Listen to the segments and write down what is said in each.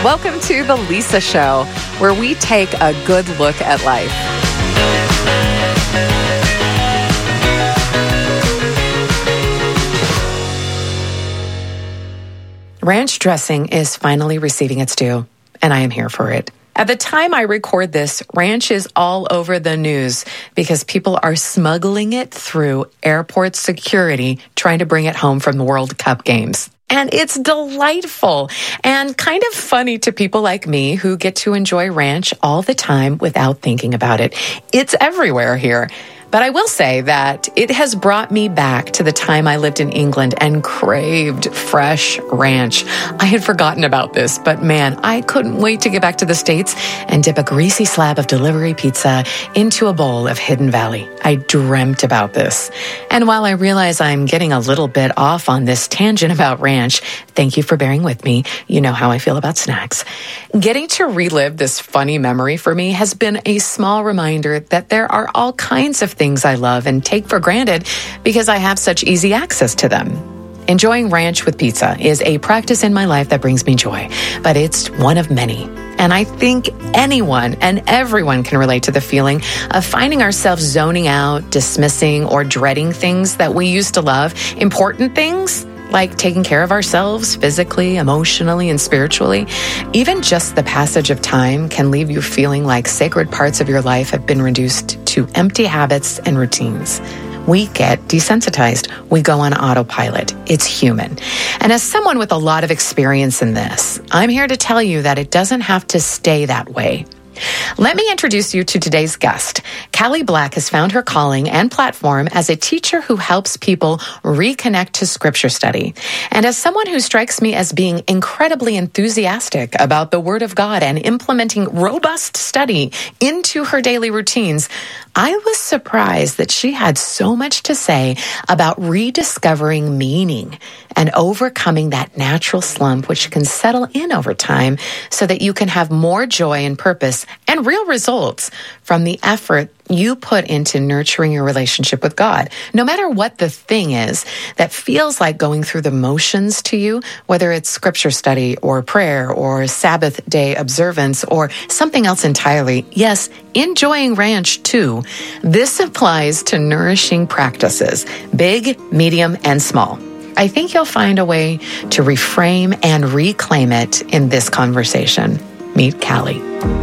Welcome to The Lisa Show, where we take a good look at life. Ranch dressing is finally receiving its due, and I am here for it. At the time I record this, ranch is all over the news because people are smuggling it through airport security, trying to bring it home from the World Cup games. And it's delightful and kind of funny to people like me who get to enjoy ranch all the time without thinking about it. It's everywhere here. But I will say that it has brought me back to the time I lived in England and craved fresh ranch. I had forgotten about this, but man, I couldn't wait to get back to the States and dip a greasy slab of delivery pizza into a bowl of Hidden Valley. I dreamt about this. And while I realize I'm getting a little bit off on this tangent about ranch, thank you for bearing with me. You know how I feel about snacks. Getting to relive this funny memory for me has been a small reminder that there are all kinds of things I love and take for granted because I have such easy access to them. Enjoying ranch with pizza is a practice in my life that brings me joy, but it's one of many. And I think anyone and everyone can relate to the feeling of finding ourselves zoning out, dismissing, or dreading things that we used to love, important things like taking care of ourselves physically, emotionally, and spiritually. Even just the passage of time can leave you feeling like sacred parts of your life have been reduced to empty habits and routines. We get desensitized. We go on autopilot. It's human. And as someone with a lot of experience in this, I'm here to tell you that it doesn't have to stay that way. Let me introduce you to today's guest. Callie Black has found her calling and platform as a teacher who helps people reconnect to scripture study. And as someone who strikes me as being incredibly enthusiastic about the Word of God and implementing robust study into her daily routines, I was surprised that she had so much to say about rediscovering meaning and overcoming that natural slump which can settle in over time so that you can have more joy and purpose and real results from the effort you put into nurturing your relationship with God. No matter what the thing is that feels like going through the motions to you, whether it's scripture study or prayer or Sabbath day observance or something else entirely, yes, enjoying ranch too. This applies to nourishing practices, big, medium, and small. I think you'll find a way to reframe and reclaim it in this conversation. Meet Callie.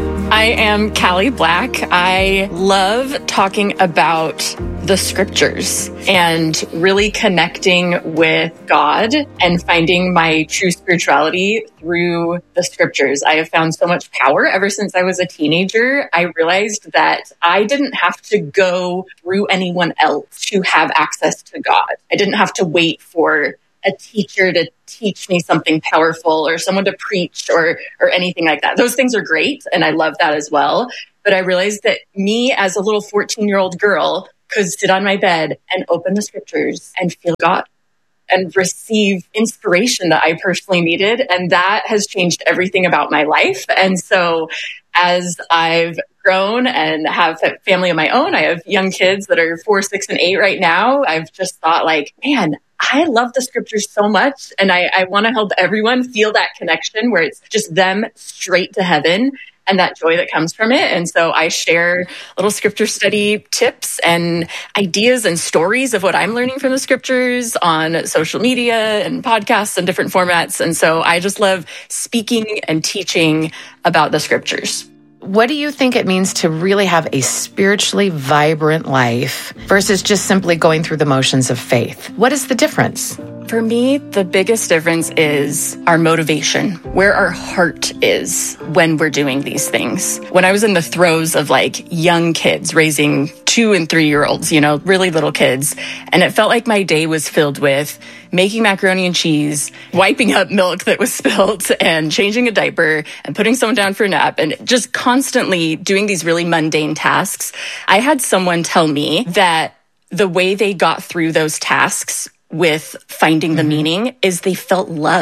I am Callie Black. I love talking about the scriptures and really connecting with God and finding my true spirituality through the scriptures. I have found so much power ever since I was a teenager. I realized that I didn't have to go through anyone else to have access to God. I didn't have to wait for a teacher to teach me something powerful or someone to preach or anything like that. Those things are great, and I love that as well. But I realized that me as a little 14-year-old girl could sit on my bed and open the scriptures and feel God and receive inspiration that I personally needed. And that has changed everything about my life. And so as I've grown and have a family of my own, I have young kids that are 4, 6, and 8 right now. I've just thought like, man, I love the scriptures so much. And I want to help everyone feel that connection where it's just them straight to heaven and that joy that comes from it. And so I share little scripture study tips and ideas and stories of what I'm learning from the scriptures on social media and podcasts and different formats. And so I just love speaking and teaching about the scriptures. What do you think it means to really have a spiritually vibrant life versus just simply going through the motions of faith? What is the difference? For me, the biggest difference is our motivation, where our heart is when we're doing these things. When I was in the throes of like young kids, raising 2 and 3-year-olds, really little kids, and it felt like my day was filled with making macaroni and cheese, wiping up milk that was spilled, and changing a diaper, and putting someone down for a nap, and just constantly doing these really mundane tasks. I had someone tell me that the way they got through those tasks with finding the meaning is they felt love.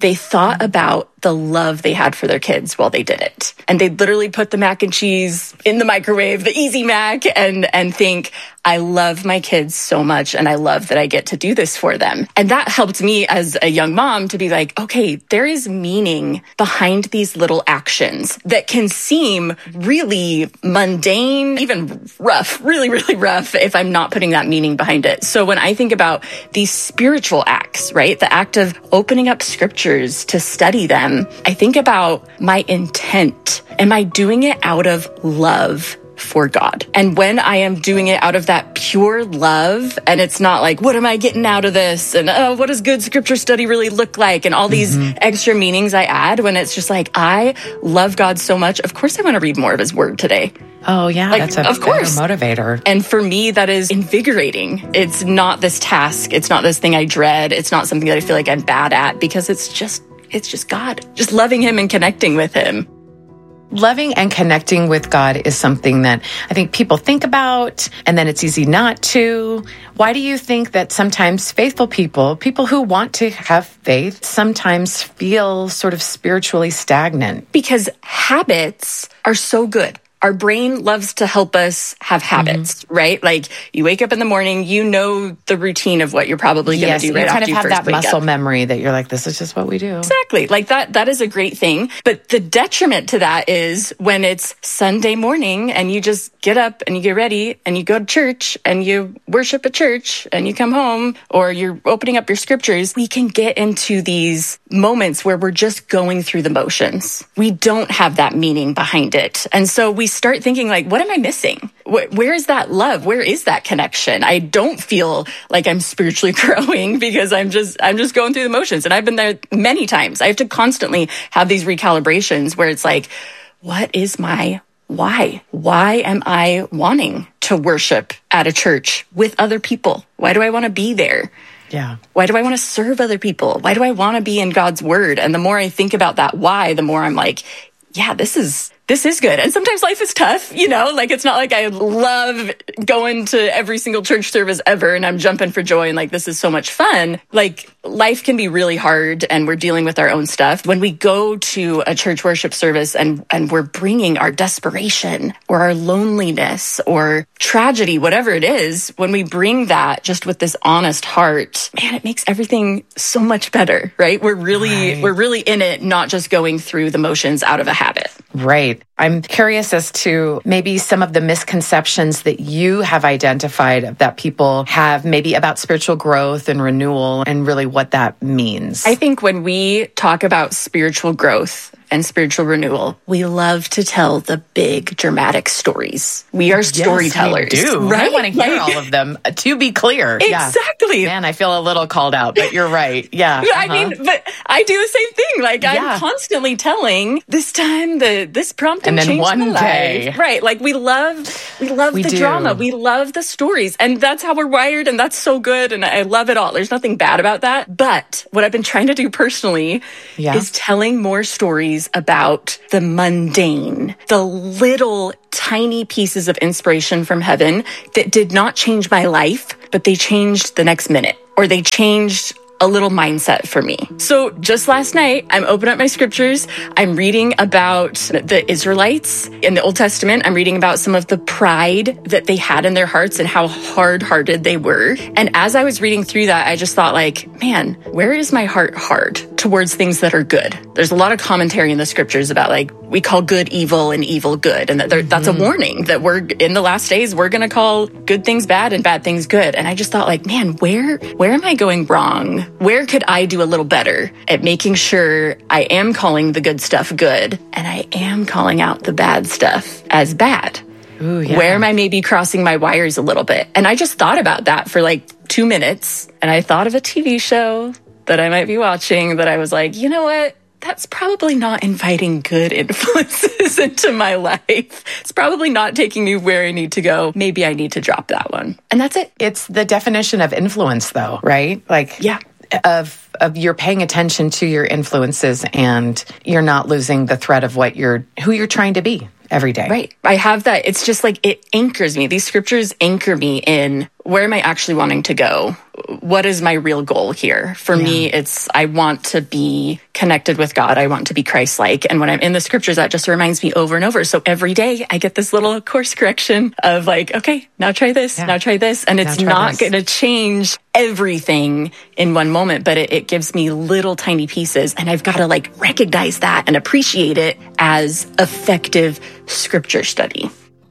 they thought about the love they had for their kids while they did it. And they'd literally put the mac and cheese in the microwave, the Easy Mac, and think, I love my kids so much and I love that I get to do this for them. And that helped me as a young mom to be like, okay, there is meaning behind these little actions that can seem really mundane, even rough, really, really rough if I'm not putting that meaning behind it. So when I think about these spiritual acts, right, the act of opening up scriptures to study them, I think about my intent. Am I doing it out of love for God? And when I am doing it out of that pure love, and it's not like, what am I getting out of this? And what does good scripture study really look like? And all these extra meanings I add, when it's just like, I love God so much. Of course, I want to read more of his word today. Oh, yeah, like, that's a of course motivator. And for me, that is invigorating. It's not this task. It's not this thing I dread. It's not something that I feel like I'm bad at, because it's just God, just loving him and connecting with him. Loving and connecting with God is something that I think people think about, and then it's easy not to. Why do you think that sometimes faithful people who want to have faith, sometimes feel sort of spiritually stagnant? Because habits are so good. Our brain loves to help us have habits, right? Like you wake up in the morning, you know the routine of what you're probably going to do right after you first wake up. You kind of have that muscle memory that you're like, this is just what we do. Exactly. Like that is a great thing. But the detriment to that is when it's Sunday morning and you just get up and you get ready and you go to church and you worship at church and you come home, or you're opening up your scriptures, we can get into these moments where we're just going through the motions. We don't have that meaning behind it. And so we start thinking like, what am I missing? Where is that love? Where is that connection? I don't feel like I'm spiritually growing because I'm just going through the motions. And I've been there many times. I have to constantly have these recalibrations where it's like, what is my why? Why am I wanting to worship at a church with other people? Why do I want to be there? Yeah. Why do I want to serve other people? Why do I want to be in God's word? And the more I think about that why, the more I'm like, yeah, this is good. And sometimes life is tough, like it's not like I love going to every single church service ever and I'm jumping for joy and like, this is so much fun. Like life can be really hard and we're dealing with our own stuff. When we go to a church worship service and we're bringing our desperation or our loneliness or tragedy, whatever it is, when we bring that just with this honest heart, man, it makes everything so much better, right? We're really in it, not just going through the motions out of a habit. Right. I'm curious as to maybe some of the misconceptions that you have identified that people have maybe about spiritual growth and renewal and really what that means. I think when we talk about spiritual growth and spiritual renewal, we love to tell the big dramatic stories. We are storytellers. Yes, we do. Right? I want to hear all of them, to be clear. Exactly. Yeah. Man, I feel a little called out, but you're right. Yeah. I mean, but I do the same thing. Like I'm constantly telling this time this prompting changed my life. And then one day. Right. Like we love the drama. We love the stories. And that's how we're wired. And that's so good. And I love it all. There's nothing bad about that. But what I've been trying to do personally is telling more stories about the mundane, the little tiny pieces of inspiration from heaven that did not change my life, but they changed the next minute, or they changed a little mindset for me. So just last night, I'm opening up my scriptures. I'm reading about the Israelites in the Old Testament. I'm reading about some of the pride that they had in their hearts and how hard-hearted they were. And as I was reading through that, I just thought like, man, where is my heart hard towards things that are good? There's a lot of commentary in the scriptures about like, we call good evil and evil good. And that's a warning that we're in the last days, we're going to call good things bad and bad things good. And I just thought like, man, where am I going wrong? Where could I do a little better at making sure I am calling the good stuff good and I am calling out the bad stuff as bad? Ooh, yeah. Where am I maybe crossing my wires a little bit? And I just thought about that for like 2 minutes. And I thought of a TV show that I might be watching that I was like, you know what? That's probably not inviting good influences into my life. It's probably not taking me where I need to go. Maybe I need to drop that one. And that's it. It's the definition of influence though, right? Like, yeah. Of you're paying attention to your influences and you're not losing the thread of who you're trying to be every day. Right. I have that. It's just like, it anchors me. These scriptures anchor me in where am I actually wanting to go? what is my real goal here? For me, it's I want to be connected with God. I want to be Christ-like. And when I'm in the scriptures, that just reminds me over and over. So every day I get this little course correction of like, okay, now try this, now try this. And it's not going to change everything in one moment, but it gives me little tiny pieces. And I've got to like recognize that and appreciate it as effective scripture study.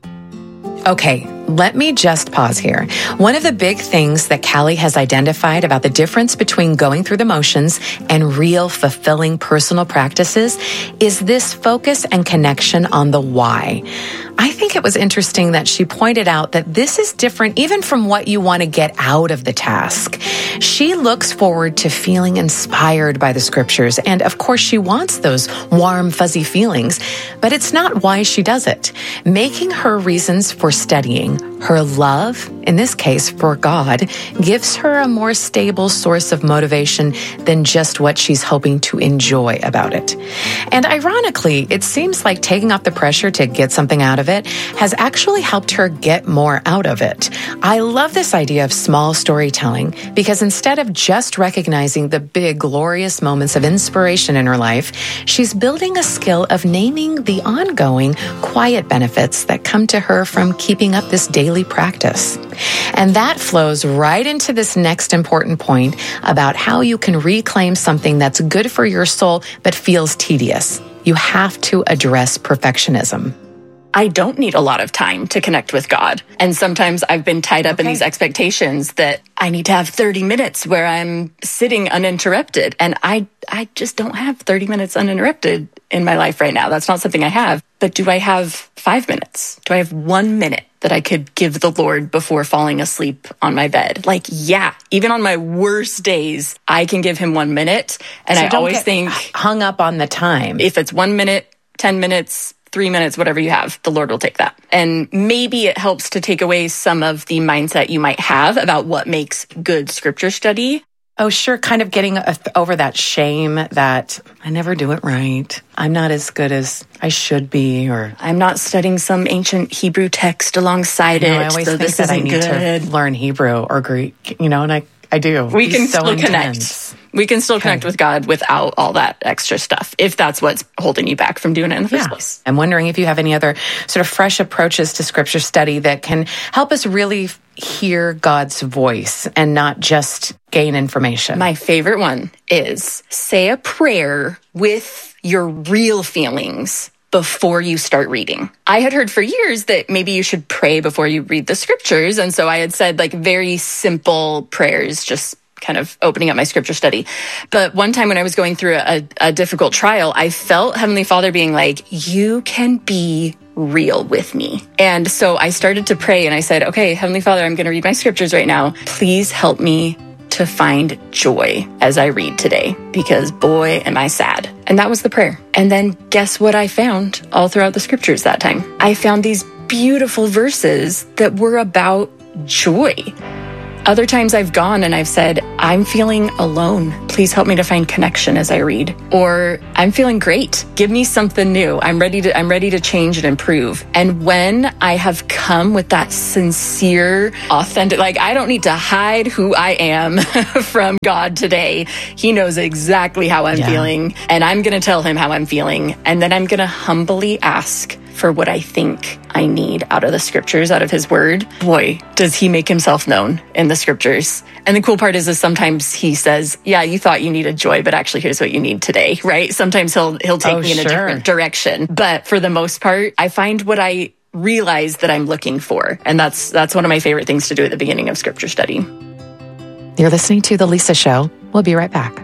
Okay, let me just pause here. One of the big things that Callie has identified about the difference between going through the motions and real fulfilling personal practices is this focus and connection on the why. I think it was interesting that she pointed out that this is different even from what you want to get out of the task. She looks forward to feeling inspired by the scriptures, and of course she wants those warm, fuzzy feelings, but it's not why she does it. Making her reasons for studying, her love, in this case for God, gives her a more stable source of motivation than just what she's hoping to enjoy about it. And ironically, it seems like taking off the pressure to get something out of it has actually helped her get more out of it. I love this idea of small storytelling because instead of just recognizing the big, glorious moments of inspiration in her life, she's building a skill of naming the ongoing, quiet benefits that come to her from keeping up this daily practice. And that flows right into this next important point about how you can reclaim something that's good for your soul but feels tedious. You have to address perfectionism. I don't need a lot of time to connect with God. And sometimes I've been tied up in these expectations that I need to have 30 minutes where I'm sitting uninterrupted. And I just don't have 30 minutes uninterrupted in my life right now. That's not something I have. But do I have 5 minutes? Do I have 1 minute that I could give the Lord before falling asleep on my bed? Like, yeah, even on my worst days, I can give him 1 minute. And so I always think hung up on the time. If it's 1 minute, 10 minutes, 3 minutes, whatever you have, the Lord will take that. And maybe it helps to take away some of the mindset you might have about what makes good scripture study. Oh, sure. Kind of getting over that shame that I never do it right. I'm not as good as I should be, or I'm not studying some ancient Hebrew text alongside it. I always think that I need to learn Hebrew or Greek, and I do. We can still connect. We can still connect with God without all that extra stuff, if that's what's holding you back from doing it in the first place. I'm wondering if you have any other sort of fresh approaches to scripture study that can help us really hear God's voice and not just gain information. My favorite one is say a prayer with your real feelings before you start reading. I had heard for years that maybe you should pray before you read the scriptures. And so I had said like very simple prayers, just kind of opening up my scripture study. But one time when I was going through a difficult trial, I felt Heavenly Father being like, you can be real with me. And so I started to pray and I said, okay, Heavenly Father, I'm going to read my scriptures right now. Please help me to find joy as I read today, because boy, am I sad. And that was the prayer. And then guess what I found all throughout the scriptures that time? I found these beautiful verses that were about joy. Other times I've gone and I've said, I'm feeling alone. Please help me to find connection as I read. Or I'm feeling great. Give me something new. I'm ready to change and improve. And when I have come with that sincere, authentic, like I don't need to hide who I am from God today. He knows exactly how I'm feeling. And I'm going to tell him how I'm feeling. And then I'm going to humbly ask for what I think I need out of the scriptures, out of his word. Boy, does he make himself known in the scriptures. And the cool part is sometimes he says, yeah, you thought you needed joy, but actually here's what you need today, right? Sometimes he'll take me in a different direction. But for the most part, I find what I realize that I'm looking for. And that's one of my favorite things to do at the beginning of scripture study. You're listening to The Lisa Show. We'll be right back.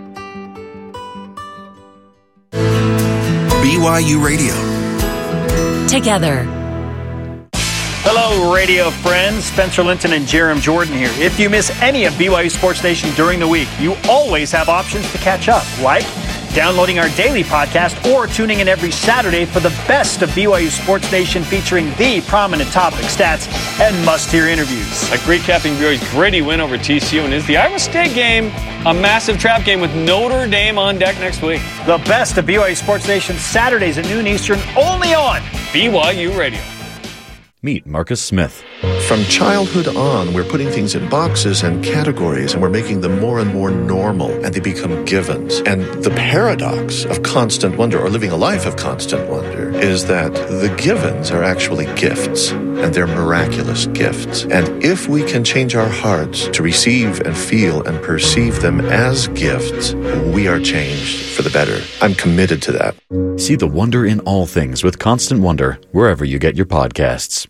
BYU Radio. Together. Hello, radio friends. Spencer Linton and Jerem Jordan here. If you miss any of BYU Sports Nation during the week, you always have options to catch up, like downloading our daily podcast or tuning in every Saturday for the best of BYU Sports Nation, featuring the prominent topic, stats, and must-hear interviews. Like recapping BYU's gritty win over TCU, and is the Iowa State game a massive trap game with Notre Dame on deck next week. The best of BYU Sports Nation, Saturdays at noon Eastern, only on BYU Radio. Meet Marcus Smith. From childhood on, we're putting things in boxes and categories, and we're making them more and more normal, and they become givens. And the paradox of constant wonder, or living a life of constant wonder, is that the givens are actually gifts, and they're miraculous gifts. And if we can change our hearts to receive and feel and perceive them as gifts, we are changed for the better. I'm committed to that. See the wonder in all things with Constant Wonder, wherever you get your podcasts.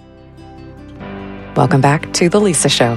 Welcome back to The Lisa Show.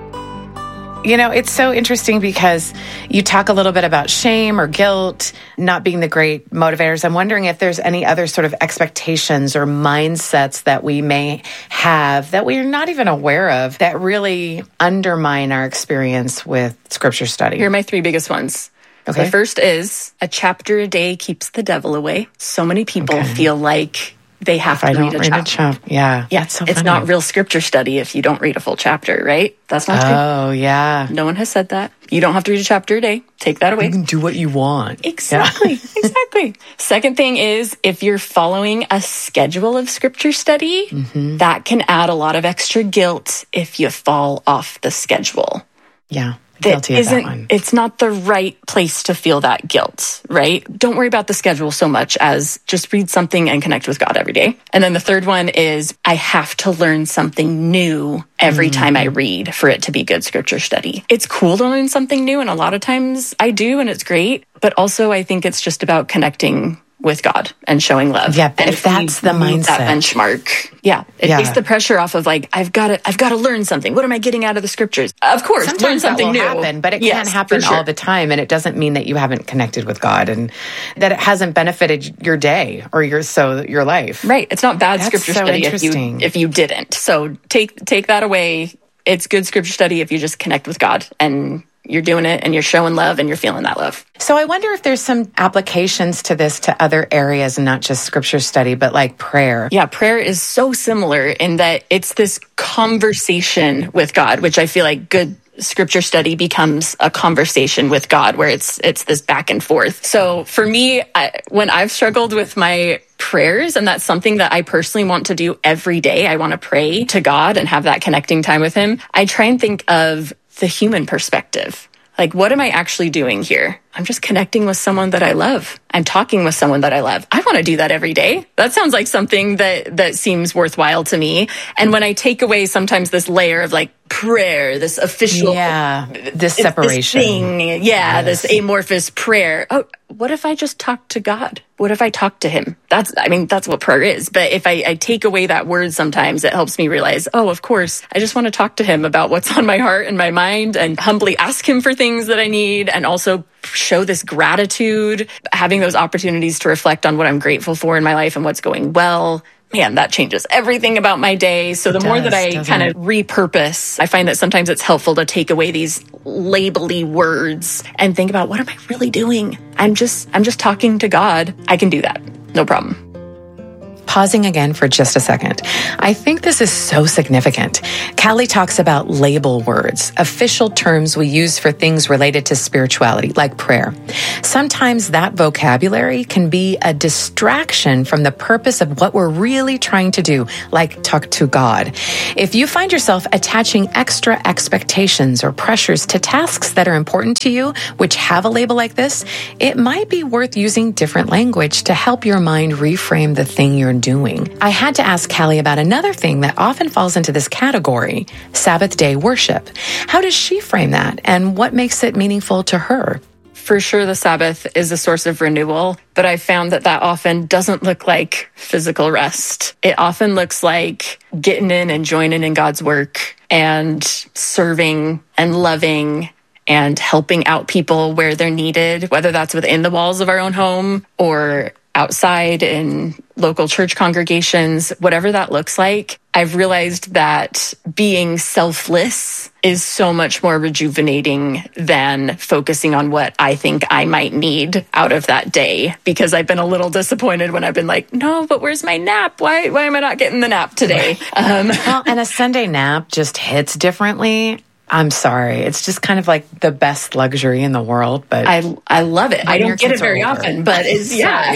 You know, it's so interesting because you talk a little bit about shame or guilt not being the great motivators. I'm wondering if there's any other sort of expectations or mindsets that we may have that we're not even aware of that really undermine our experience with Scripture study. Here are my 3 biggest ones. Okay. The first is a chapter a day keeps the devil away. So many people feel like they have to read a chapter. Yeah. So it's not real Scripture study if you don't read a full chapter, right? That's not true. Oh, yeah. No one has said that. You don't have to read a chapter a day. Take that away. You can do what you want. Exactly. Yeah. Exactly. Second thing is, if you're following a schedule of Scripture study, that can add a lot of extra guilt if you fall off the schedule. Yeah. That one. It's not the right place to feel that guilt, right? Don't worry about the schedule so much as just read something and connect with God every day. And then the third one is I have to learn something new every time I read for it to be good Scripture study. It's cool to learn something new, and a lot of times I do, and it's great. But also I think it's just about connecting with God and showing love. Yeah, but if that's the mindset, that benchmark, it takes the pressure off of like I've got to learn something. What am I getting out of the Scriptures? Of course, sometimes learn something that will new. happen, but it can't happen all the time, and it doesn't mean that you haven't connected with God and that it hasn't benefited your day or your life. Right. It's not bad Scripture study if you didn't. So take that away. It's good Scripture study if you just connect with God and you're doing it and you're showing love and you're feeling that love. So I wonder if there's some applications to this to other areas, not just Scripture study, but like prayer. Yeah, prayer is so similar in that it's this conversation with God, which I feel like good Scripture study becomes a conversation with God where it's this back and forth. So for me, when I've struggled with my prayers, and that's something that I personally want to do every day, I want to pray to God and have that connecting time with Him. I try and think of the human perspective. Like, what am I actually doing here? I'm just connecting with someone that I love. I'm talking with someone that I love. I want to do that every day. That sounds like something that seems worthwhile to me. And when I take away sometimes this layer of like prayer, this official, this separation, this thing, this amorphous prayer. Oh, what if I just talk to God? What if I talk to Him? That's what prayer is. But if I take away that word sometimes, it helps me realize, oh, of course, I just want to talk to Him about what's on my heart and my mind and humbly ask Him for things that I need and also show this gratitude, having those opportunities to reflect on what I'm grateful for in my life and what's going well. Man, that changes everything about my day. So the more that I kind of repurpose, I find that sometimes it's helpful to take away these labely words and think about, what am I really doing? I'm just talking to God. I can do that. No problem. Pausing again for just a second. I think this is so significant. Callie talks about label words, official terms we use for things related to spirituality, like prayer. Sometimes that vocabulary can be a distraction from the purpose of what we're really trying to do, like talk to God. If you find yourself attaching extra expectations or pressures to tasks that are important to you, which have a label like this, it might be worth using different language to help your mind reframe the thing you're doing. I had to ask Callie about another thing that often falls into this category, Sabbath day worship. How does she frame that, and what makes it meaningful to her? For sure, the Sabbath is a source of renewal, but I found that often doesn't look like physical rest. It often looks like getting in and joining in God's work and serving and loving and helping out people where they're needed, whether that's within the walls of our own home or outside in local church congregations, whatever that looks like. I've realized that being selfless is so much more rejuvenating than focusing on what I think I might need out of that day, because I've been a little disappointed when I've been like, no, but where's my nap? Why am I not getting the nap today? Well, and a Sunday nap just hits differently. I'm sorry. It's just kind of like the best luxury in the world, but I love it. I don't get it very often, but it's,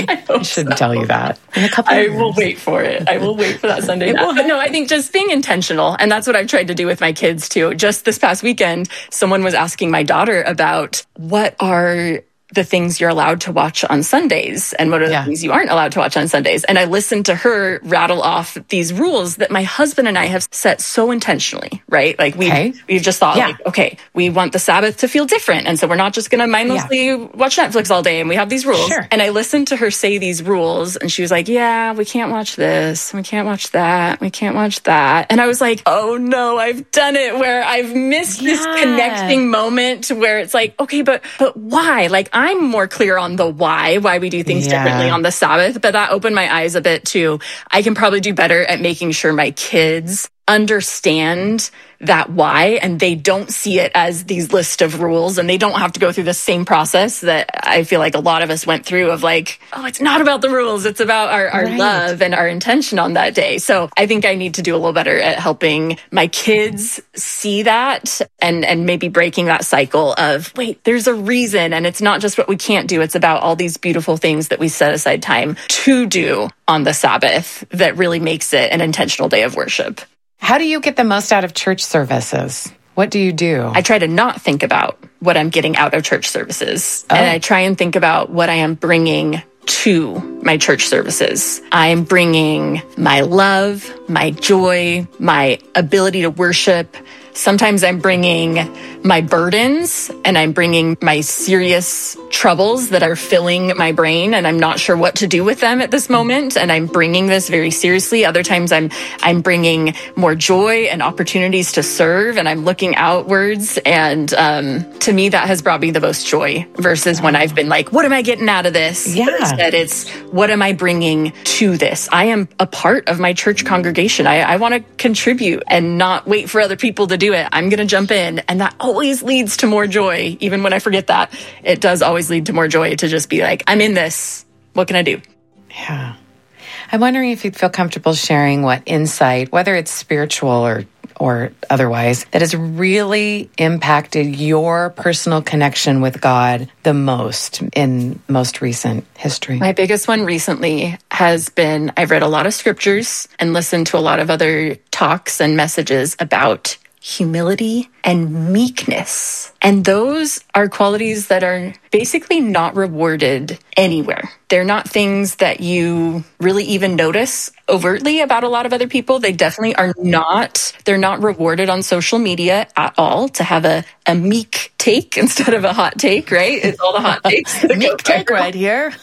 I shouldn't tell you that. In a couple I will wait for it. I will wait for that Sunday. But no, I think just being intentional. And that's what I've tried to do with my kids too. Just this past weekend, someone was asking my daughter about what are the things you're allowed to watch on Sundays and what are the things you aren't allowed to watch on Sundays. And I listened to her rattle off these rules that my husband and I have set so intentionally, right? Like we've just thought, like, okay, we want the Sabbath to feel different. And so we're not just going to mindlessly watch Netflix all day, and we have these rules. Sure. And I listened to her say these rules, and she was like, yeah, we can't watch this. We can't watch that. We can't watch that. And I was like, oh no, I've done it, where I've missed this connecting moment where it's like, okay, but why? Like, I'm more clear on the why we do things differently on the Sabbath, but that opened my eyes a bit too. I can probably do better at making sure my kids understand that why, and they don't see it as these list of rules, and they don't have to go through the same process that I feel like a lot of us went through of like, oh, it's not about the rules, it's about our love and our intention on that day. So I think I need to do a little better at helping my kids see that and maybe breaking that cycle of, wait, there's a reason, and it's not just what we can't do, it's about all these beautiful things that we set aside time to do on the Sabbath that really makes it an intentional day of worship. How do you get the most out of church services? What do you do? I try to not think about what I'm getting out of church services. And I try and think about what I am bringing to my church services. I'm bringing my love, my joy, my ability to worship. Sometimes I'm bringing my burdens, and I'm bringing my serious troubles that are filling my brain, and I'm not sure what to do with them at this moment. And I'm bringing this very seriously. Other times I'm bringing more joy and opportunities to serve, and I'm looking outwards. And to me, that has brought me the most joy versus when I've been like, what am I getting out of this? Yeah. Instead, it's what am I bringing to this? I am a part of my church congregation. I want to contribute and not wait for other people to do it. I'm going to jump in. And that always leads to more joy. Even when I forget that, it does always lead to more joy to just be like, I'm in this. What can I do? Yeah. I'm wondering if you'd feel comfortable sharing what insight, whether it's spiritual or otherwise, that has really impacted your personal connection with God the most in most recent history. My biggest one recently has been, I've read a lot of scriptures and listened to a lot of other talks and messages about humility and meekness. And those are qualities that are basically not rewarded anywhere. They're not things that you really even notice overtly about a lot of other people. They definitely are not. They're not rewarded on social media at all to have a meek take instead of a hot take, right? It's all the hot takes. Meek take right here.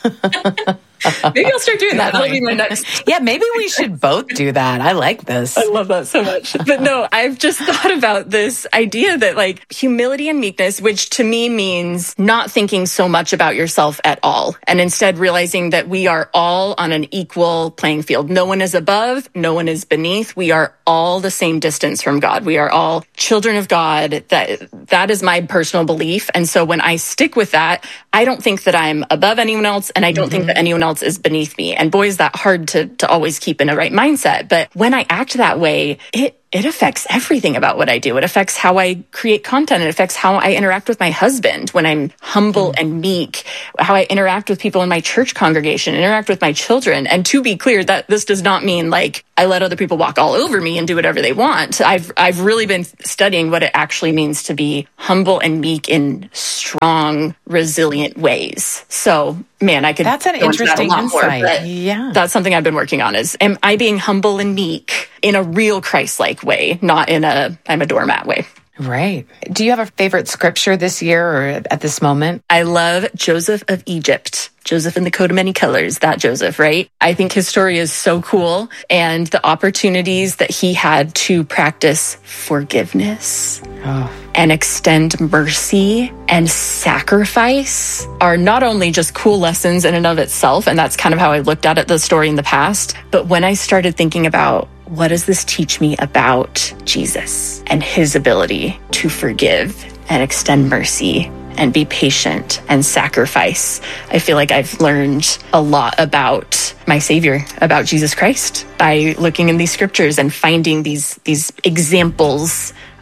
Maybe I'll start doing that. That'll be my next. Yeah, maybe we should both do that. I like this. I love that so much. But no, I've just thought about this idea that like humility and meekness, which to me means not thinking so much about yourself at all, and instead realizing that we are all on an equal playing field. No one is above, no one is beneath. We are all the same distance from God. We are all children of God. That is my personal belief. And so when I stick with that, I don't think that I'm above anyone else, and I don't think that anyone else is beneath me. And boy, is that hard to always keep in a right mindset. But when I act that way, it affects everything about what I do. It affects how I create content. It affects how I interact with my husband when I'm humble and meek, how I interact with people in my church congregation, interact with my children. And to be clear, that this does not mean like I let other people walk all over me and do whatever they want. I've really been studying what it actually means to be humble and meek in strong, resilient ways. So, man, I could. That's an interesting insight. Yeah, that's something I've been working on. Is am I being humble and meek in a real Christ-like way, not in a I'm a doormat way? Right. Do you have a favorite scripture this year or at this moment? I love Joseph of Egypt. Joseph in the coat of many colors, that Joseph, right? I think his story is so cool, and the opportunities that he had to practice forgiveness and extend mercy and sacrifice are not only just cool lessons in and of itself, and that's kind of how I looked at the story in the past, but when I started thinking about what does this teach me about Jesus and his ability to forgive and extend mercy and be patient and sacrifice, I feel like I've learned a lot about my Savior, about Jesus Christ, by looking in these scriptures and finding these examples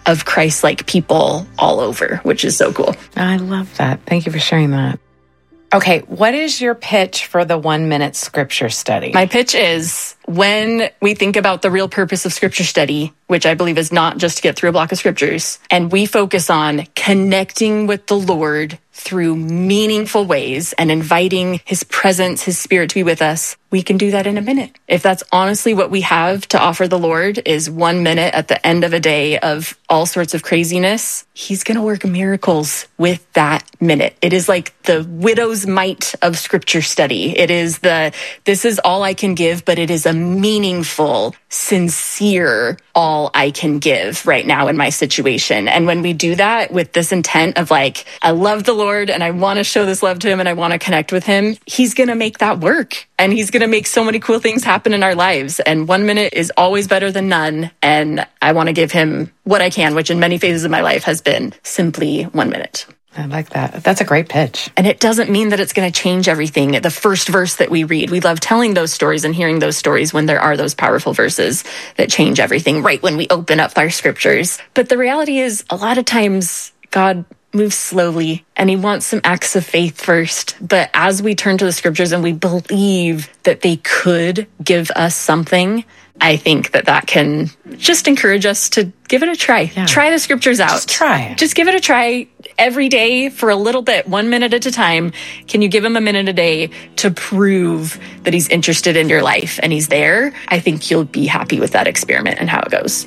of Christ-like people all over, which is so cool. I love that. Thank you for sharing that. Okay, what is your pitch for the 1 minute scripture study? My pitch is, when we think about the real purpose of scripture study, which I believe is not just to get through a block of scriptures, and we focus on connecting with the Lord through meaningful ways and inviting his presence, his spirit to be with us, we can do that in a minute. If that's honestly what we have to offer the Lord, is 1 minute at the end of a day of all sorts of craziness, he's going to work miracles with that minute. It is like the widow's mite of scripture study. It is this is all I can give, but it is a meaningful, sincere all I can give right now in my situation. And when we do that with this intent of like, I love the Lord and I want to show this love to him and I want to connect with him, he's going to make that work. And he's going to make so many cool things happen in our lives. And 1 minute is always better than none. And I want to give him what I can, which in many phases of my life has been simply 1 minute. I like that. That's a great pitch. And it doesn't mean that it's going to change everything. The first verse that we read, we love telling those stories and hearing those stories when there are those powerful verses that change everything right when we open up our scriptures. But the reality is, a lot of times God moves slowly and he wants some acts of faith first. But as we turn to the scriptures and we believe that they could give us something, I think that can just encourage us to give it a try. Yeah. Try the scriptures out. Just try. Just give it a try every day for a little bit, 1 minute at a time. Can you give him a minute a day to prove that he's interested in your life and he's there? I think you'll be happy with that experiment and how it goes.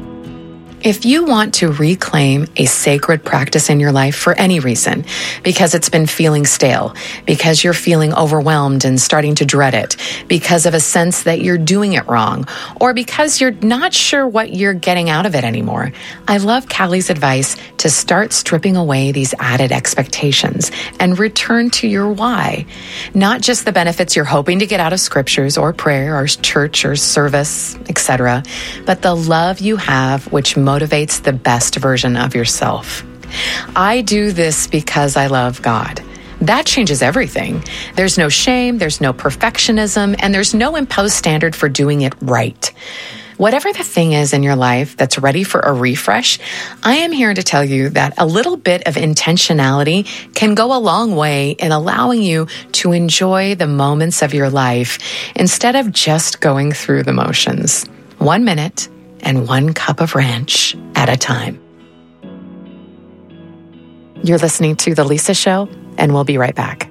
If you want to reclaim a sacred practice in your life for any reason, because it's been feeling stale, because you're feeling overwhelmed and starting to dread it, because of a sense that you're doing it wrong, or because you're not sure what you're getting out of it anymore, I love Callie's advice to start stripping away these added expectations and return to your why. Not just the benefits you're hoping to get out of scriptures or prayer or church or service, etc., but the love you have, which motivates the best version of yourself. I do this because I love God. That changes everything. There's no shame, there's no perfectionism, and there's no imposed standard for doing it right. Whatever the thing is in your life that's ready for a refresh, I am here to tell you that a little bit of intentionality can go a long way in allowing you to enjoy the moments of your life instead of just going through the motions. 1 minute and 1 cup of ranch at a time. You're listening to The Lisa Show, and we'll be right back.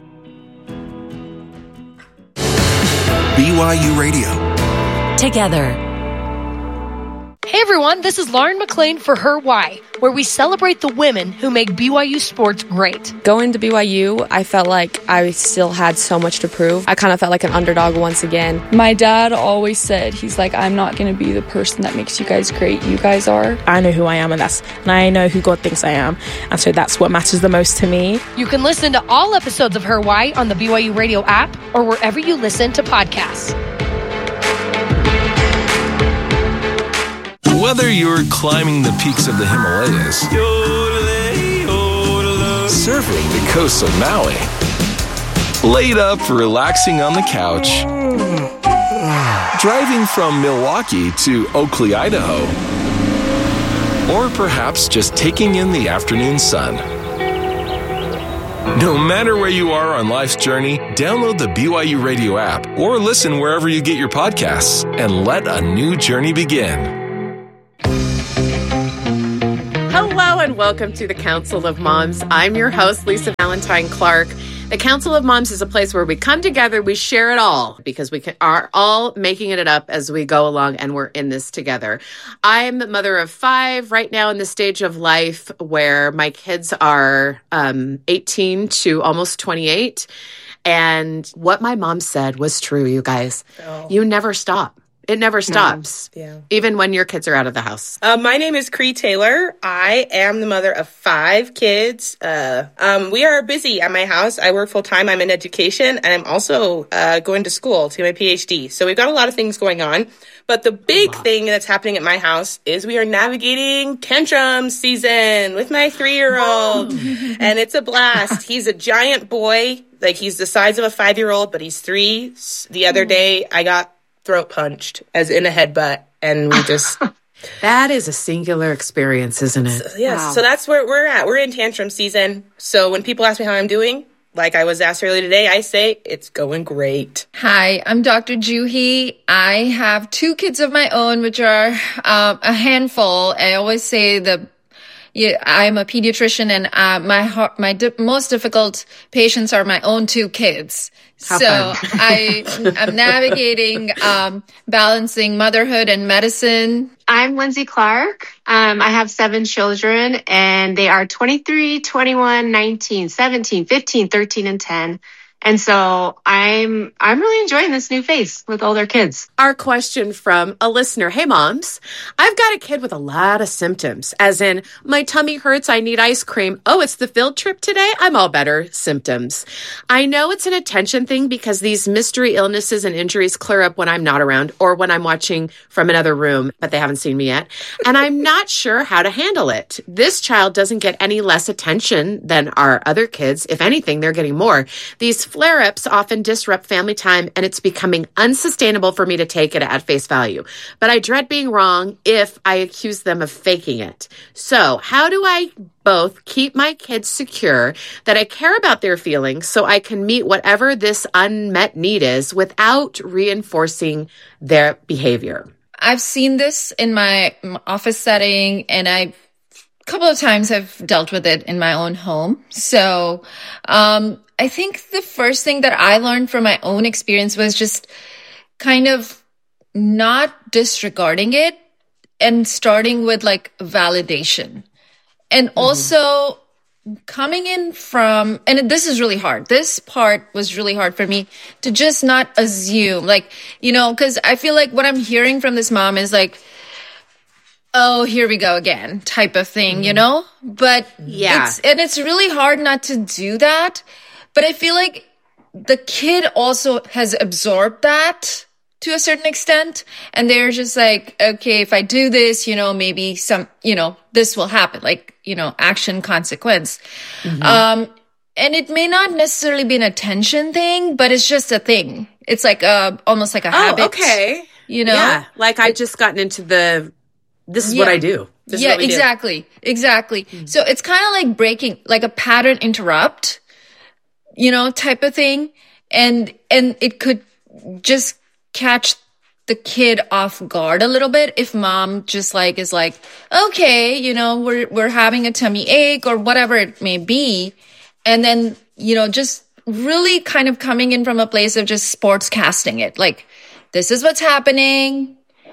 BYU Radio. Together. Hey everyone, this is Lauren McLean for Her Why, where we celebrate the women who make BYU sports great. Going to BYU, I felt like I still had so much to prove. I kind of felt like an underdog once again. My dad always said, he's like, I'm not going to be the person that makes you guys great. You guys are. I know who I am, and I know who God thinks I am. And so that's what matters the most to me. You can listen to all episodes of Her Why on the BYU Radio app or wherever you listen to podcasts. Whether you're climbing the peaks of the Himalayas, surfing the coasts of Maui, laid up relaxing on the couch, driving from Milwaukee to Oakley, Idaho, or perhaps just taking in the afternoon sun. No matter where you are on life's journey, download the BYU Radio app or listen wherever you get your podcasts and let a new journey begin. Hello and welcome to the Council of Moms. I'm your host, Lisa Valentine Clark. The Council of Moms is a place where we come together, we share it all, because we are all making it up as we go along, and we're in this together. I'm the mother of 5 right now in the stage of life where my kids are 18 to almost 28. And what my mom said was true, you guys. Oh. You never stop. It never stops, even when your kids are out of the house. My name is Cree Taylor. I am the mother of 5 kids. We are busy at my house. I work full-time. I'm in education, and I'm also going to school to get my PhD. So we've got a lot of things going on. But the big thing that's happening at my house is we are navigating tantrum season with my 3-year-old. And it's a blast. He's a giant boy. Like, he's the size of a 5-year-old, but he's 3. The other day, I got throat punched, as in a headbutt, and we just That is a singular experience, isn't it? Yes. Wow. So that's where we're at. We're in tantrum season. So when people ask me how I'm doing, like I was asked earlier today, I say it's going great. Hi, I'm Dr. Juhi. I have 2 kids of my own, which are a handful. I always say I'm a pediatrician, and my most difficult patients are my own 2 kids. I'm navigating, balancing motherhood and medicine. I'm Lindsay Clark. I have 7 children, and they are 23, 21, 19, 17, 15, 13, and 10. And so I'm really enjoying this new phase with older kids. Our question from a listener. Hey, moms, I've got a kid with a lot of symptoms, as in my tummy hurts, I need ice cream. Oh, it's the field trip today? I'm all better. Symptoms. I know it's an attention thing because these mystery illnesses and injuries clear up when I'm not around or when I'm watching from another room, but they haven't seen me yet. And I'm not sure how to handle it. This child doesn't get any less attention than our other kids. If anything, they're getting more. These flare-ups often disrupt family time, and it's becoming unsustainable for me to take it at face value. But I dread being wrong if I accuse them of faking it. So how do I both keep my kids secure, that I care about their feelings so I can meet whatever this unmet need is without reinforcing their behavior? I've seen this in my office setting, and a couple of times I've dealt with it in my own home. So, I think the first thing that I learned from my own experience was just kind of not disregarding it and starting with like validation. And also coming in from, and this is really hard. This part was really hard for me to just not assume, like, because I feel like what I'm hearing from this mom is like, oh, here we go again type of thing, But it's really hard not to do that. But I feel like the kid also has absorbed that to a certain extent. And they're just like, okay, if I do this, maybe this will happen, like, action consequence. Mm-hmm. And it may not necessarily be an attention thing, but it's just a thing. It's like almost like a habit. Okay. Yeah. Like I've just gotten into this is what I do. This is what we exactly. do. Exactly. Mm-hmm. So it's kind of like breaking, like a pattern interrupt, type of thing. And it could just catch the kid off guard a little bit if mom just like is like, okay, we're having a tummy ache or whatever it may be. And then, just really kind of coming in from a place of just sportscasting it. Like, this is what's happening.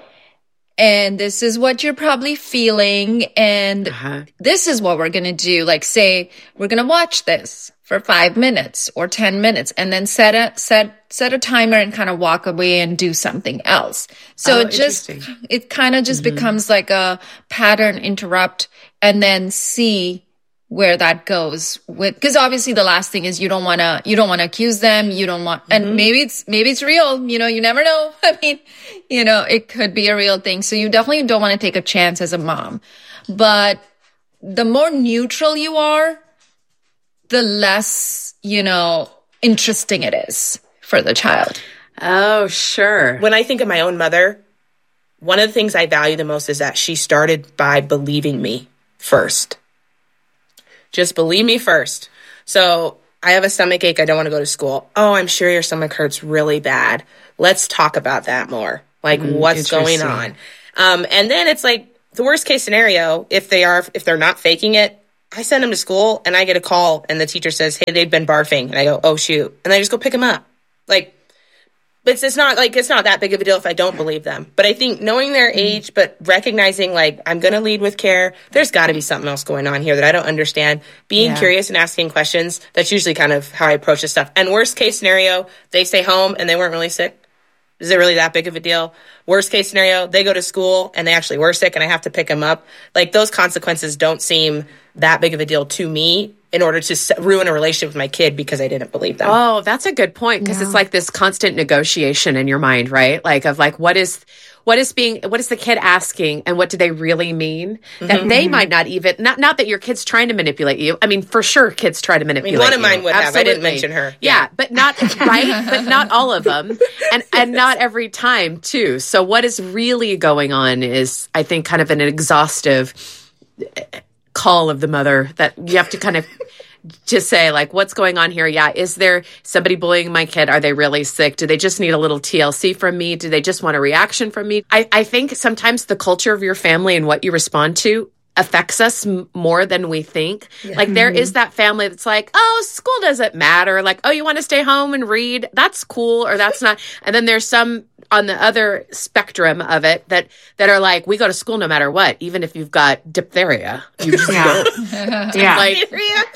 And this is what you're probably feeling. And this is what we're going to do. Like, say, we're going to watch this for 5 minutes or 10 minutes and then set a timer and kind of walk away and do something else. So it kind of just becomes like a pattern interrupt and then see where that goes with, because obviously the last thing is you don't want to accuse them. You don't want, and maybe it's real, you never know. I mean, it could be a real thing. So you definitely don't want to take a chance as a mom, but the more neutral you are, the less, interesting it is for the child. Oh, sure. When I think of my own mother, one of the things I value the most is that she started by believing me first. Just believe me first. So I have a stomach ache. I don't want to go to school. Oh, I'm sure your stomach hurts really bad. Let's talk about that more. Like, what's going on? And then it's like the worst case scenario, if they're not faking it, I send them to school and I get a call and the teacher says, hey, they've been barfing. And I go, oh, shoot. And I just go pick them up. Like, but it's not that big of a deal if I don't believe them. But I think knowing their age, but recognizing like, I'm going to lead with care. There's got to be something else going on here that I don't understand. Being curious and asking questions. That's usually kind of how I approach this stuff. And worst case scenario, they stay home and they weren't really sick. Is it really that big of a deal? Worst case scenario, they go to school and they actually were sick and I have to pick them up. Like, those consequences don't seem that big of a deal to me in order to ruin a relationship with my kid because I didn't believe them. Oh, that's a good point, because it's like this constant negotiation in your mind, right? Like of like, what is the kid asking and what do they really mean? That they might not even, not that your kid's trying to manipulate you. I mean, for sure kids try to manipulate you. One of mine would have. I didn't mention her. Yeah, but not, right? But not all of them. And not every time too. So what is really going on is, I think, kind of an exhaustive call of the mother that you have to kind of just say, like, what's going on here? Yeah. Is there somebody bullying my kid? Are they really sick? Do they just need a little TLC from me? Do they just want a reaction from me? I think sometimes the culture of your family and what you respond to affects us more than we think. Yeah. Like there is that family that's like, oh, school doesn't matter. Like, oh, you want to stay home and read? That's cool, or that's not. And then there's some on the other spectrum of it that are like, we go to school no matter what, even if you've got diphtheria. You just go. Yeah. Like,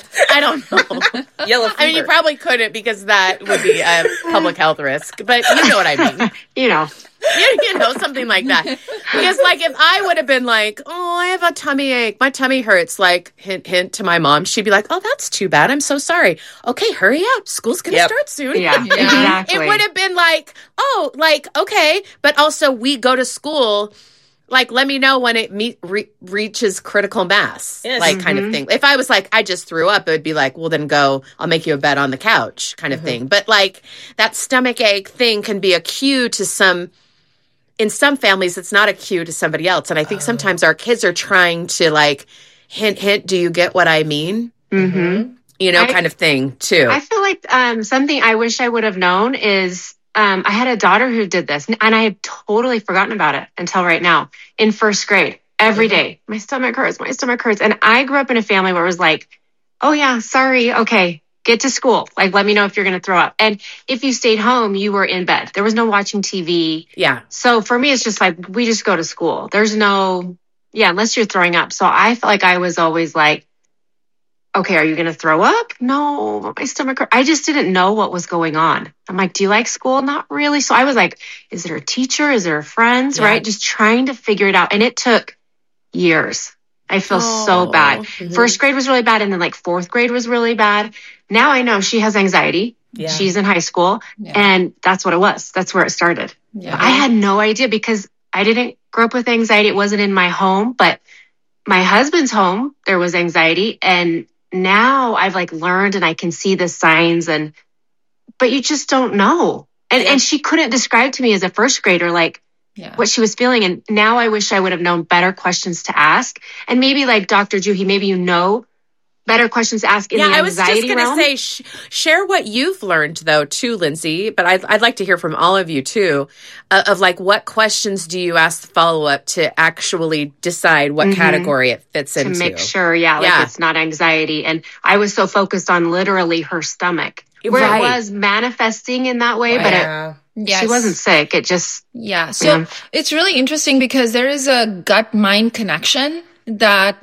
I don't know. Yellow fever. I mean, you probably couldn't, because that would be a public health risk, but you know what I mean. You know, something like that. Because, like, if I would have been like, oh, I have a tummy ache, my tummy hurts, like, hint, hint to my mom, she'd be like, oh, that's too bad. I'm so sorry. Okay, hurry up. School's going to start soon. Yeah, exactly. It would have been like, oh, like, okay. But also, we go to school, like, let me know when it reaches critical mass, like, kind of thing. If I was like, I just threw up, it would be like, well, then go, I'll make you a bed on the couch kind of thing. But, like, that stomach ache thing can be a cue to in some families, it's not a cue to somebody else. And I think sometimes our kids are trying to, like, hint, hint, do you get what I mean? Mm-hmm. You know, kind of thing, too. I feel like something I wish I would have known is I had a daughter who did this, and I had totally forgotten about it until right now. In first grade, every day, my stomach hurts. And I grew up in a family where it was like, oh, yeah, sorry. Okay. Get to school. Like, let me know if you're going to throw up. And if you stayed home, you were in bed. There was no watching TV. Yeah. So for me, it's just like, we just go to school. There's no, unless you're throwing up. So I felt like I was always like, okay, are you going to throw up? No, my stomach hurts. I just didn't know what was going on. I'm like, do you like school? Not really. So I was like, is there a teacher? Is there friends? Yeah. Right? Just trying to figure it out. And it took years. I feel so bad. Mm-hmm. First grade was really bad. And then like fourth grade was really bad. Now I know she has anxiety. Yeah. She's in high school. Yeah. And that's what it was. That's where it started. Yeah. I had no idea because I didn't grow up with anxiety. It wasn't in my home, but my husband's home, there was anxiety. And now I've like learned and I can see the signs but you just don't know. And she couldn't describe to me as a first grader, like, what she was feeling. And now I wish I would have known better questions to ask. And maybe like Dr. Juhi, maybe better questions to ask in the anxiety realm. I was just going to say, share what you've learned though too, Lindsay, but I'd like to hear from all of you too, of like, what questions do you ask the follow-up to actually decide what category it fits into? To make sure, like it's not anxiety. And I was so focused on literally her stomach, where it was manifesting in that way, but she wasn't sick. It just... Yeah. So it's really interesting because there is a gut-mind connection that,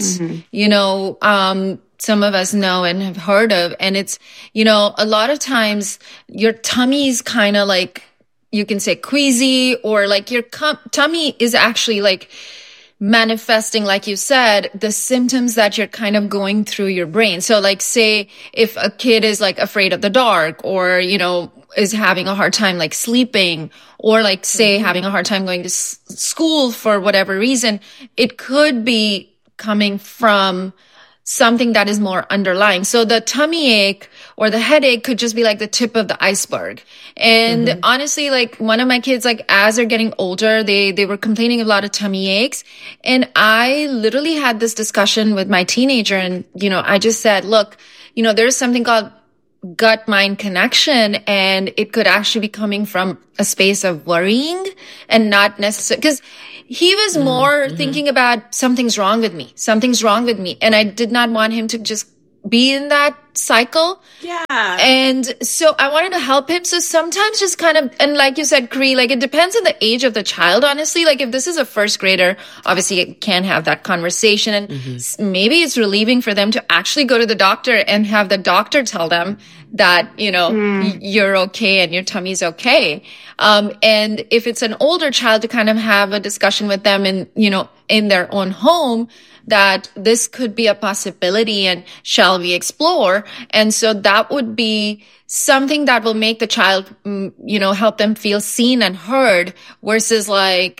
some of us know and have heard of. And it's, a lot of times your tummy's kind of like, you can say queasy, or like your tummy is actually like manifesting, like you said, the symptoms that you're kind of going through your brain. So like, say if a kid is like afraid of the dark, or, is having a hard time like sleeping, or like say having a hard time going to school for whatever reason, it could be coming from something that is more underlying. So the tummy ache or the headache could just be like the tip of the iceberg. And honestly, like one of my kids, like as they're getting older, they were complaining of a lot of tummy aches. And I literally had this discussion with my teenager, and, I just said, look, there's something called gut-mind connection, and it could actually be coming from a space of worrying and not necessarily, because he was more thinking about something's wrong with me. And I did not want him to just be in that cycle. Yeah. And so I wanted to help him. So sometimes just kind of, and like you said, Cree, like it depends on the age of the child, honestly. Like if this is a first grader, obviously it can have that conversation, and maybe it's relieving for them to actually go to the doctor and have the doctor tell them that, you're okay and your tummy's okay. And if it's an older child, to kind of have a discussion with them and, in their own home, that this could be a possibility and shall we explore? And so that would be something that will make the child, help them feel seen and heard versus like,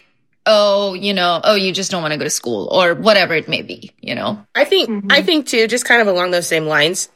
you just don't want to go to school or whatever it may be, I think too, just kind of along those same lines,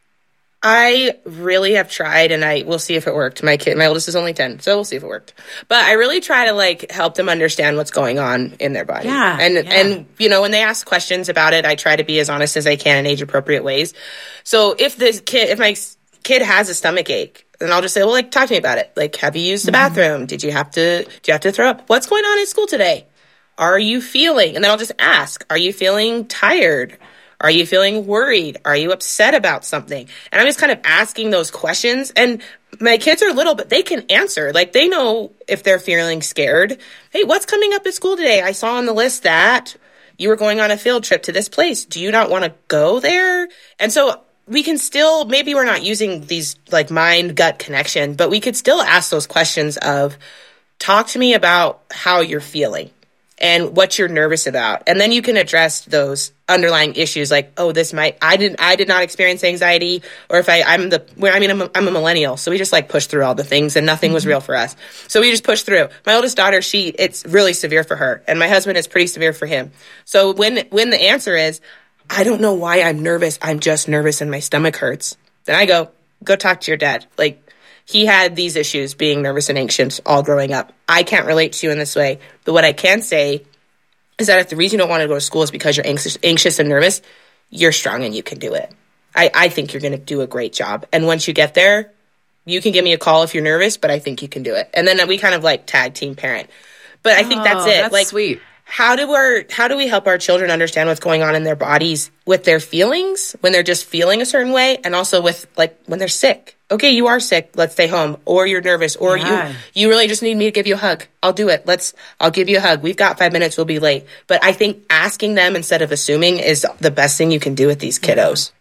I really have tried, and we'll see if it worked. My oldest is only 10, so we'll see if it worked. But I really try to like help them understand what's going on in their body. Yeah. And when they ask questions about it, I try to be as honest as I can in age appropriate ways. So if my kid has a stomach ache, then I'll just say, well, like, talk to me about it. Like, have you used the bathroom? Did you have to throw up? What's going on in school today? Are you feeling? And then I'll just ask, are you feeling tired? Are you feeling worried? Are you upset about something? And I'm just kind of asking those questions. And my kids are little, but they can answer. Like, they know if they're feeling scared. Hey, what's coming up at school today? I saw on the list that you were going on a field trip to this place. Do you not want to go there? And so we can still, maybe we're not using these like mind-gut connection, but we could still ask those questions of, talk to me about how you're feeling and what you're nervous about. And then you can address those underlying issues like, oh, I did not experience anxiety, or if I'm a millennial. So we just like push through all the things and nothing was real for us. So we just push through. My oldest daughter, it's really severe for her, and my husband is pretty severe for him. So when the answer is, I don't know why I'm nervous, I'm just nervous and my stomach hurts, then I go talk to your dad. Like, he had these issues being nervous and anxious all growing up. I can't relate to you in this way. But what I can say is that if the reason you don't want to go to school is because you're anxious and nervous, you're strong and you can do it. I think you're going to do a great job. And once you get there, you can give me a call if you're nervous, but I think you can do it. And then we kind of like tag team parent. But I think that's it. That's like, sweet. How do we help our children understand what's going on in their bodies with their feelings when they're just feeling a certain way, and also with like when they're sick? Okay, you are sick. Let's stay home. Or you're nervous. Or you really just need me to give you a hug. I'll do it. I'll give you a hug. We've got 5 minutes. We'll be late. But I think asking them instead of assuming is the best thing you can do with these kiddos.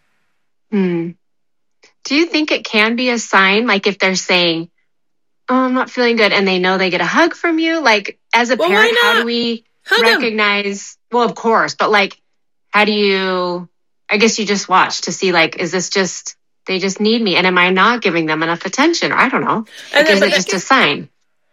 Do you think it can be a sign, like if they're saying, oh, I'm not feeling good, and they know they get a hug from you? Like, as a parent, how do we recognize? Well, of course, but like, how do you? I guess you just watch to see, like, is this just they just need me, and am I not giving them enough attention? Or I don't know. Is it just a sign?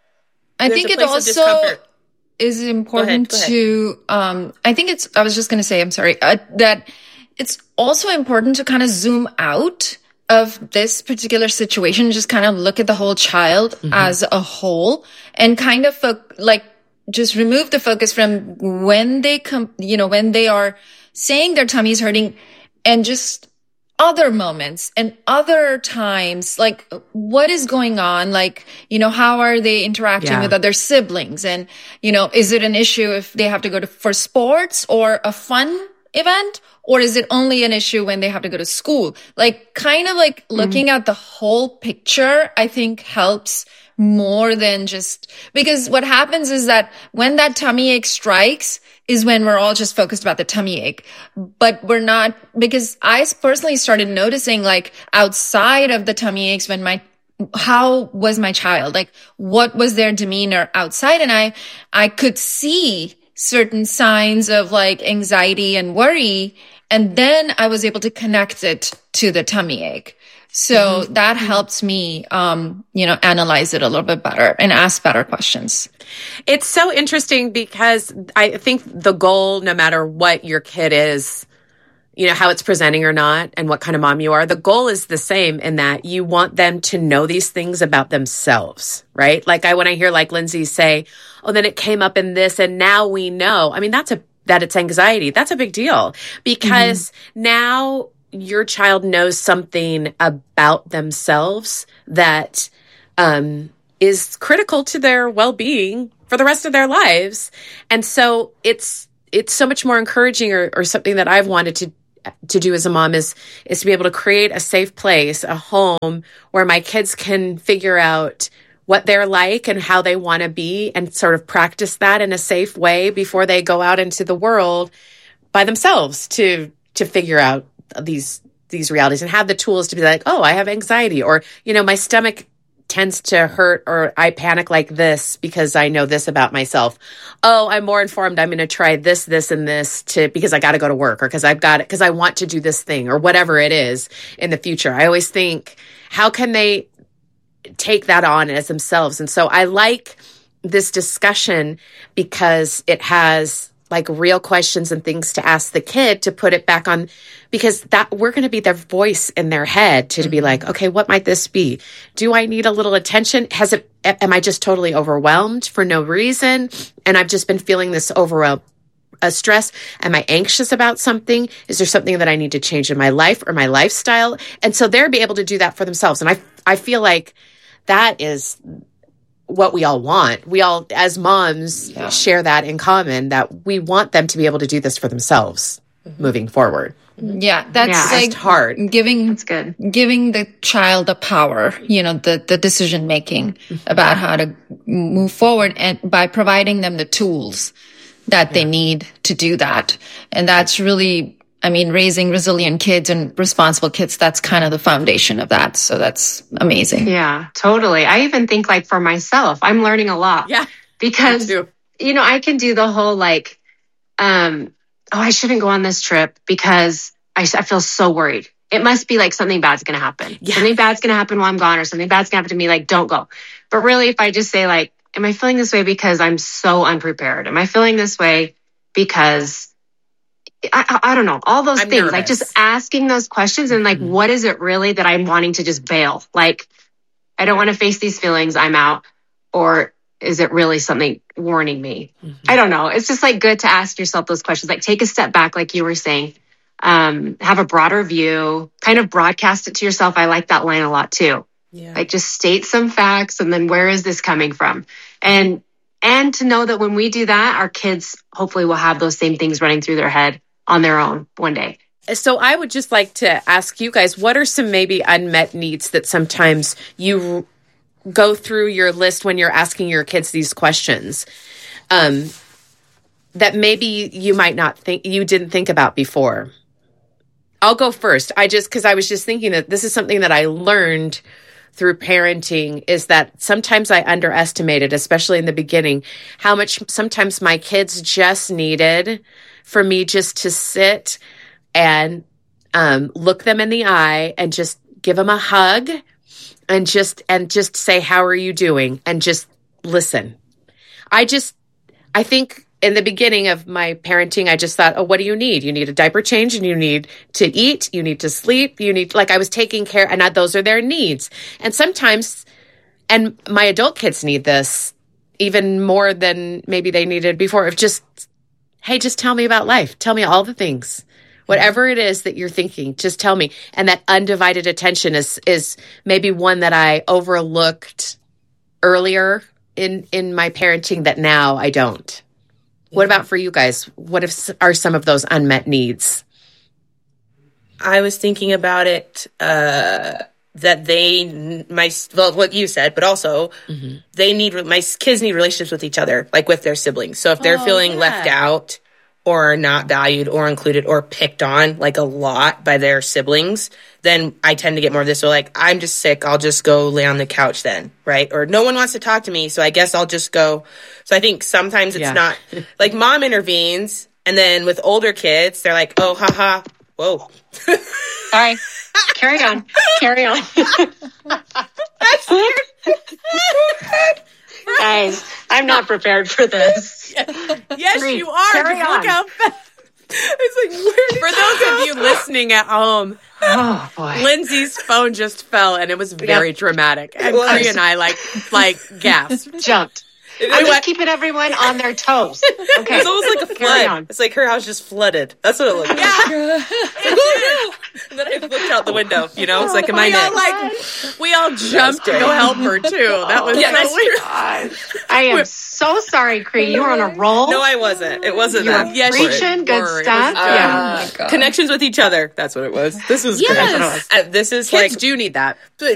I think it also is important to. I think it's. I was just going to say. I'm sorry. That it's also important to kind of zoom out of this particular situation. Just kind of look at the whole child as a whole, and kind of just remove the focus from when they when they are saying their tummy is hurting, and just other moments and other times, like what is going on? Like, how are they interacting with other siblings? And, is it an issue if they have to go for sports or a fun event? Or is it only an issue when they have to go to school? Like, kind of like looking at the whole picture, I think helps more than just, because what happens is that when that tummy ache strikes is when we're all just focused about the tummy ache, but we're not, because I personally started noticing, like, outside of the tummy aches, how was my child? Like, what was their demeanor outside? And I could see certain signs of like anxiety and worry. And then I was able to connect it to the tummy ache. So that helps me, analyze it a little bit better and ask better questions. It's so interesting because I think the goal, no matter what your kid is, how it's presenting or not, and what kind of mom you are, the goal is the same in that you want them to know these things about themselves, right? Like when I hear like Lindsay say, oh, then it came up in this and now we know. I mean, that it's anxiety. That's a big deal because now your child knows something about themselves that is critical to their well-being for the rest of their lives. And so it's so much more encouraging, or something that I've wanted to do as a mom is to be able to create a safe place, a home where my kids can figure out what they're like and how they want to be, and sort of practice that in a safe way before they go out into the world by themselves to figure out these realities and have the tools to be like, oh, I have anxiety, or, my stomach tends to hurt, or I panic like this because I know this about myself. Oh, I'm more informed. I'm going to try this, this, and this because I got to go to work, or because I want to do this thing, or whatever it is in the future. I always think, how can they take that on as themselves? And so I like this discussion because it has like real questions and things to ask the kid, to put it back on, because that we're going to be their voice in their head to be like, okay, what might this be? Do I need a little attention? Am I just totally overwhelmed for no reason? And I've just been feeling this stress. Am I anxious about something? Is there something that I need to change in my life or my lifestyle? And so they'll be able to do that for themselves. And I feel like that is what we all want. We all, as moms, share that in common, that we want them to be able to do this for themselves moving forward. Yeah, that's like hard. Giving the child the power, the decision making about how to move forward, and by providing them the tools that they need to do that. And that's really, raising resilient kids and responsible kids, that's kind of the foundation of that. So that's amazing. Yeah, totally. I even think, like, for myself, I'm learning a lot. Yeah. Because, I can do the whole like, I shouldn't go on this trip because I feel so worried. It must be like something bad's going to happen. Yeah. Something bad's going to happen while I'm gone, or something bad's going to happen to me. Like, don't go. But really, if I just say, like, am I feeling this way because I'm so unprepared? Am I feeling this way because I don't know, all those things, nervous. Like just asking those questions and like, what is it really that I'm wanting to just bail? Like, I don't want to face these feelings, I'm out. Or is it really something warning me? I don't know. It's just like good to ask yourself those questions. Like, take a step back, like you were saying, have a broader view, kind of broadcast it to yourself. I like that line a lot too. Yeah. Like, just state some facts, and then where is this coming from? And to know that when we do that, our kids hopefully will have those same things running through their head on their own one day. So I would just like to ask you guys, what are some maybe unmet needs that sometimes you go through your list when you're asking your kids these questions, that maybe you might not think, you didn't think about before? I'll go first. Because I was just thinking that this is something that I learned through parenting, is that sometimes I underestimated, especially in the beginning, how much sometimes my kids just needed for me just to sit and look them in the eye and just give them a hug and just say, how are you doing? And just listen. I think in the beginning of my parenting, I just thought, oh, what do you need? You need a diaper change, and you need to eat, you need to sleep, I was taking care, and those are their needs. And sometimes, and my adult kids need this even more than maybe they needed before, of just, hey, just tell me about life. Tell me all the things. Whatever it is that you're thinking, just tell me. And that undivided attention is maybe one that I overlooked earlier in my parenting that now I don't. What about for you guys? What are some of those unmet needs? I was thinking about it, that what you said, but also my kids need relationships with each other, like with their siblings. So if they're feeling left out or not valued or included or picked on like a lot by their siblings, then I tend to get more of this. So like, I'm just sick, I'll just go lay on the couch then, right? Or no one wants to talk to me, so I guess I'll just go. So I think sometimes it's not like mom intervenes, and then with older kids, they're like, oh, haha, whoa. Sorry. Carry on. That's weird. Guys, I'm not prepared for this. Yes, you are. Carry on. Look how fast. It's like, for those of you listening at home, oh boy, Lindsay's phone just fell, and it was very dramatic. And Cree and I like gasped, jumped. I'm just keeping everyone on their toes. Okay, it's almost like a flood. It's like her house just flooded. That's what it looked like. Yeah. And then I looked out the window. It's like, am I next? We all jumped to go help her too. That was so weird. I am so sorry, Cree. You were on a roll. No, I wasn't. It wasn't that. Yes, reaching good stuff. Yeah, connections with each other. That's what it was. This was this is kids like, do need that.